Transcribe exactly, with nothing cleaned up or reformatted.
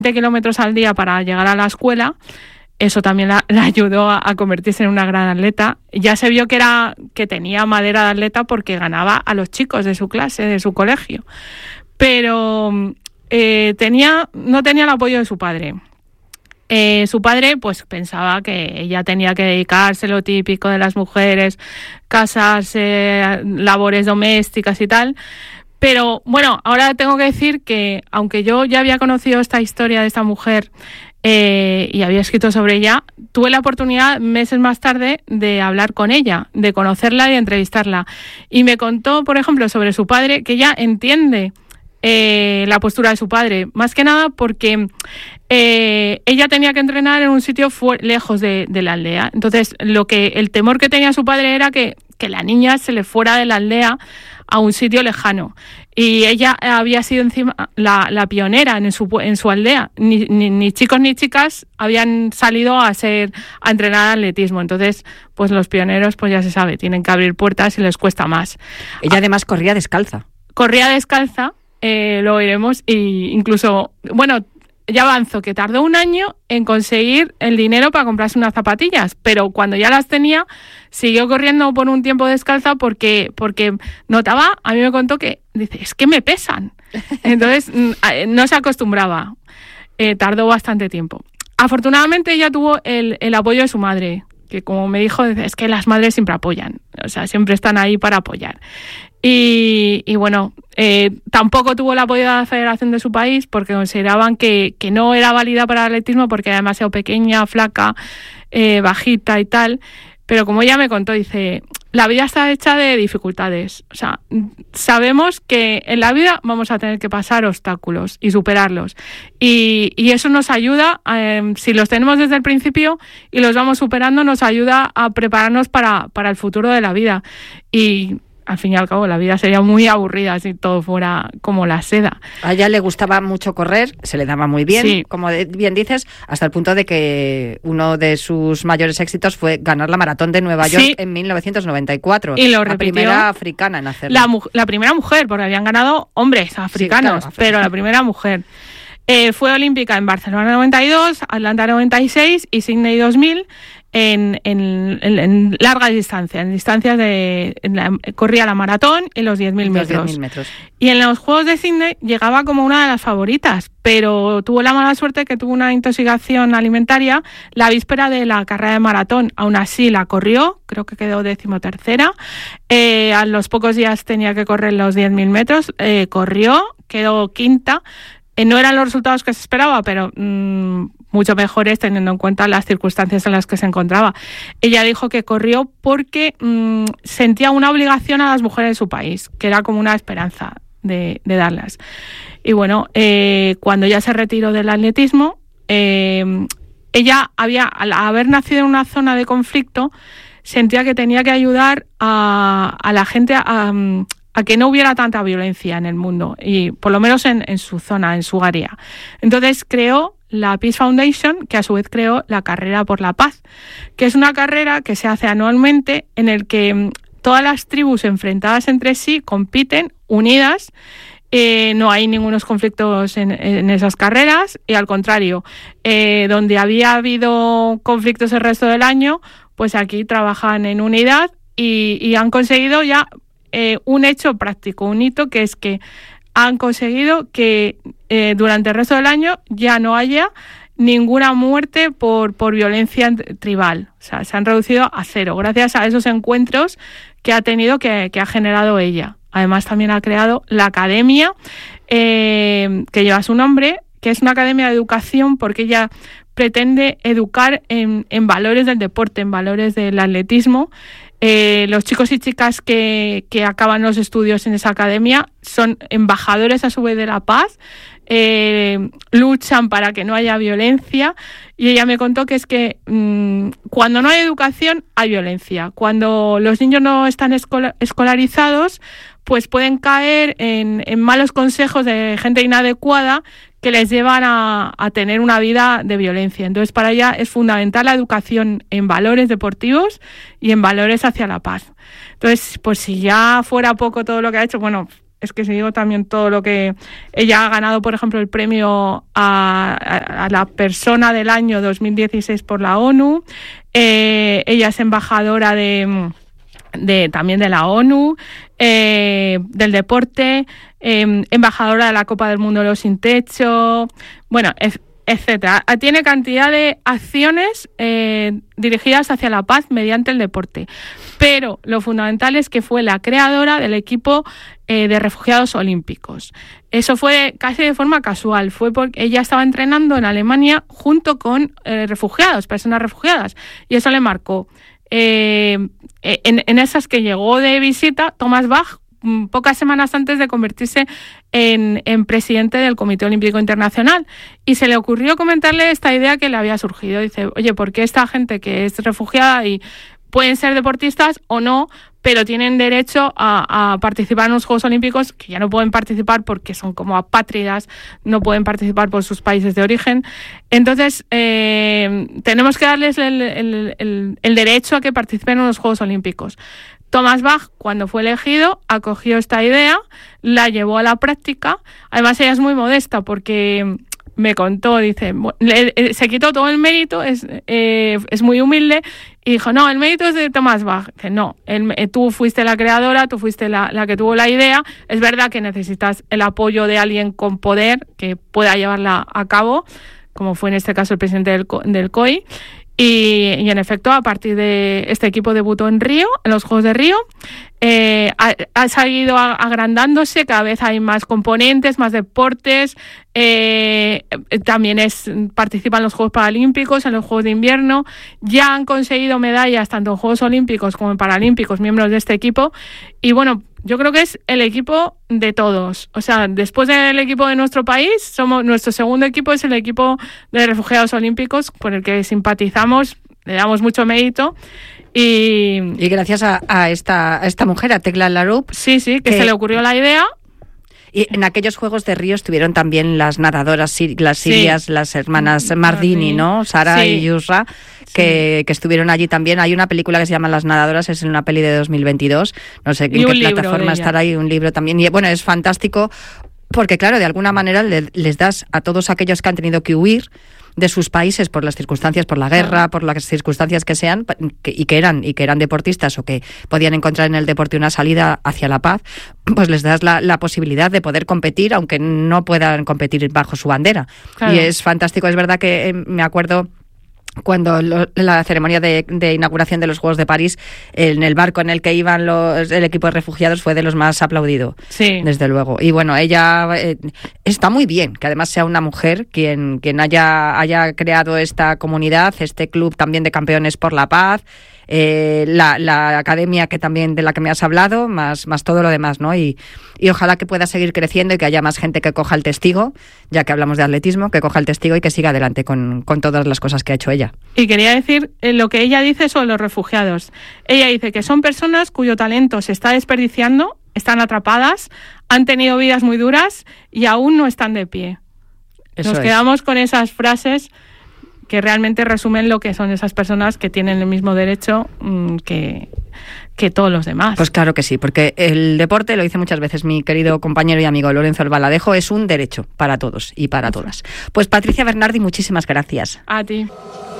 kilómetros al día para llegar a la escuela. Eso también la, la ayudó a, a convertirse en una gran atleta. Ya se vio que era que tenía madera de atleta porque ganaba a los chicos de su clase, de su colegio. Pero eh, tenía, no tenía el apoyo de su padre. Eh, su padre pues pensaba que ella tenía que dedicarse lo típico de las mujeres, casarse, labores domésticas y tal. Pero bueno, ahora tengo que decir que aunque yo ya había conocido esta historia de esta mujer eh, y había escrito sobre ella, tuve la oportunidad meses más tarde de hablar con ella, de conocerla y de entrevistarla. Y me contó, por ejemplo, sobre su padre, que ella entiende eh, la postura de su padre, más que nada porque eh, ella tenía que entrenar en un sitio fu- lejos de, de la aldea. Entonces, lo que el temor que tenía su padre era que, que la niña se le fuera de la aldea a un sitio lejano. Y ella había sido encima la, la pionera en su, en su aldea. Ni, ni, ni chicos ni chicas habían salido a ser a entrenar atletismo. Entonces, pues los pioneros, pues ya se sabe, tienen que abrir puertas y les cuesta más. Ella además corría descalza. Corría descalza, eh, lo oiremos, y incluso, bueno, ya avanzó que tardó un año en conseguir el dinero para comprarse unas zapatillas, pero cuando ya las tenía, siguió corriendo por un tiempo descalza porque, porque notaba, a mí me contó que, dice, es que me pesan. Entonces, no se acostumbraba. Eh, tardó bastante tiempo. Afortunadamente, ella tuvo el, el apoyo de su madre, que como me dijo, es que las madres siempre apoyan, o sea, siempre están ahí para apoyar. Y, y bueno, eh, tampoco tuvo el apoyo de la federación de su país porque consideraban que, que no era válida para el atletismo porque era demasiado pequeña, flaca, eh, bajita y tal. Pero como ella me contó, dice, la vida está hecha de dificultades. O sea, sabemos que en la vida vamos a tener que pasar obstáculos y superarlos. Y, y eso nos ayuda, eh, si los tenemos desde el principio y los vamos superando, nos ayuda a prepararnos para, para el futuro de la vida. Y al fin y al cabo, la vida sería muy aburrida si todo fuera como la seda. A ella le gustaba mucho correr, se le daba muy bien, sí, como bien dices, hasta el punto de que uno de sus mayores éxitos fue ganar la maratón de Nueva York, sí, en mil novecientos noventa y cuatro. Y lo la repitió, primera africana en hacerlo. La, mu- la primera mujer, porque habían ganado hombres africanos, sí, claro, pero la primera mujer. Eh, fue olímpica en Barcelona noventa y dos, Atlanta noventa y seis y Sydney dos mil. En, en, en, en largas distancias, en distancias de... En la, corría la maratón y los diez mil metros. metros. Y en los Juegos de Sydney llegaba como una de las favoritas, pero tuvo la mala suerte que tuvo una intoxicación alimentaria la víspera de la carrera de maratón. Aún así la corrió, creo que quedó decimotercera. Eh, a los pocos días tenía que correr los diez mil metros, eh, corrió, quedó quinta. Eh, no eran los resultados que se esperaba, pero mmm, mucho mejores teniendo en cuenta las circunstancias en las que se encontraba. Ella dijo que corrió porque mmm, sentía una obligación a las mujeres de su país, que era como una esperanza de, de darlas. Y bueno, eh, cuando ya se retiró del atletismo, eh, ella había, al haber nacido en una zona de conflicto, sentía que tenía que ayudar a, a la gente a, a a que no hubiera tanta violencia en el mundo, y por lo menos en, en su zona, en su área. Entonces creó la Peace Foundation, que a su vez creó la Carrera por la Paz, que es una carrera que se hace anualmente en el que todas las tribus enfrentadas entre sí compiten unidas. Eh, no hay ningunos conflictos en, en esas carreras, y al contrario, eh, donde había habido conflictos el resto del año, pues aquí trabajan en unidad y, y han conseguido ya Eh, un hecho práctico, un hito, que es que han conseguido que eh, durante el resto del año ya no haya ninguna muerte por, por violencia tribal. O sea, se han reducido a cero gracias a esos encuentros que ha tenido, que, que ha generado ella. Además, también ha creado la academia eh, que lleva su nombre, que es una academia de educación porque ella pretende educar en, en valores del deporte, en valores del atletismo. Eh, los chicos y chicas que, que acaban los estudios en esa academia son embajadores a su vez de la paz, eh, luchan para que no haya violencia, y ella me contó que es que mmm, cuando no hay educación hay violencia. Cuando los niños no están escola- escolarizados, pues pueden caer en, en malos consejos de gente inadecuada que les llevan a, a tener una vida de violencia. Entonces, para ella es fundamental la educación en valores deportivos y en valores hacia la paz. Entonces, pues si ya fuera poco todo lo que ha hecho, bueno, es que si digo también todo lo que ella ha ganado, por ejemplo, el premio a, a, a la persona del año dos mil dieciséis por la ONU, eh, ella es embajadora de, de también de la ONU, eh, del deporte, eh, embajadora de la Copa del Mundo de los Sin Techo, bueno, es, etcétera. Tiene cantidad de acciones eh, dirigidas hacia la paz mediante el deporte. Pero lo fundamental es que fue la creadora del equipo eh, de refugiados olímpicos. Eso fue casi de forma casual. Fue porque ella estaba entrenando en Alemania junto con eh, refugiados, personas refugiadas. Y eso le marcó. Eh, en, en esas que llegó de visita, Thomas Bach, pocas semanas antes de convertirse en, en presidente del Comité Olímpico Internacional, y se le ocurrió comentarle esta idea que le había surgido. Dice, oye, ¿por qué esta gente que es refugiada y pueden ser deportistas o no, pero tienen derecho a, a participar en los Juegos Olímpicos, que ya no pueden participar porque son como apátridas, no pueden participar por sus países de origen? Entonces, eh, tenemos que darles el, el, el, el derecho a que participen en los Juegos Olímpicos. Thomas Bach, cuando fue elegido, acogió esta idea, la llevó a la práctica. Además, ella es muy modesta porque me contó, dice, le, se quitó todo el mérito, es, eh, es muy humilde, y dijo, no, el mérito es de Thomas Bach. Dice, no, el, eh, tú fuiste la creadora, tú fuiste la, la que tuvo la idea. Es verdad que necesitas el apoyo de alguien con poder que pueda llevarla a cabo, como fue en este caso el presidente del, del C O I. Y, y en efecto, a partir de este equipo debutó en Río, en los Juegos de Río. Eh, ha, ha seguido agrandándose, cada vez hay más componentes, más deportes. Eh, también es participa en los Juegos Paralímpicos, en los Juegos de Invierno. Ya han conseguido medallas tanto en Juegos Olímpicos como en Paralímpicos, miembros de este equipo. Y bueno, yo creo que es el equipo de todos. O sea, después del equipo de nuestro país, somos nuestro segundo equipo es el equipo de refugiados olímpicos, por el que simpatizamos, le damos mucho mérito. Y, y gracias a, a, esta, a esta mujer, a Tekla Larup. Sí, sí, que, que se le ocurrió la idea. Y en aquellos Juegos de Río estuvieron también las nadadoras, las sirias, sí. las hermanas Mardini, ¿no? Sara sí. y Yusra, que, sí. que estuvieron allí también. Hay una película que se llama Las nadadoras, es una peli de dos mil veintidós. No sé en qué plataforma estará ahí, un libro también. Y bueno, es fantástico porque, claro, de alguna manera le, les das a todos aquellos que han tenido que huir de sus países por las circunstancias, por la guerra, por las circunstancias que sean, que, y que eran y que eran deportistas o que podían encontrar en el deporte una salida hacia la paz, pues les das la, la posibilidad de poder competir, aunque no puedan competir bajo su bandera. Claro. Y es fantástico. Es verdad que eh, me acuerdo cuando lo, la ceremonia de, de inauguración de los Juegos de París, en el barco en el que iban los, el equipo de refugiados fue de los más aplaudido, sí. desde luego. Y bueno, ella eh, está muy bien, que además sea una mujer quien, quien haya, haya creado esta comunidad, este club también de campeones por la paz, eh, la, la academia que también de la que me has hablado, más, más todo lo demás, ¿no? Y, y ojalá que pueda seguir creciendo y que haya más gente que coja el testigo, ya que hablamos de atletismo, que coja el testigo y que siga adelante con, con todas las cosas que ha hecho ella. Y quería decir eh, lo que ella dice sobre los refugiados. Ella dice que son personas cuyo talento se está desperdiciando, están atrapadas, han tenido vidas muy duras y aún no están de pie. Eso Nos es. quedamos con esas frases que realmente resumen lo que son esas personas que tienen el mismo derecho mmm, que, que todos los demás. Pues claro que sí, porque el deporte, lo dice muchas veces mi querido compañero y amigo Lorenzo Albaladejo, es un derecho para todos y para todas. Pues Patricia Bernardi, muchísimas gracias. A ti.